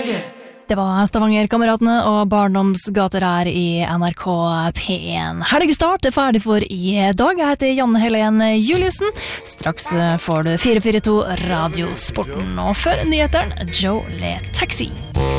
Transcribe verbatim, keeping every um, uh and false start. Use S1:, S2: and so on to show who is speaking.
S1: Det var Stavanger-kameratene og barndomsgater her i N R K P en. Helgestart er ferdig for i dag. Jeg heter Janne Helene Juliussen. Straks får du fire fire to Radiosporten. Og før nyheteren, Joe Le Taxi.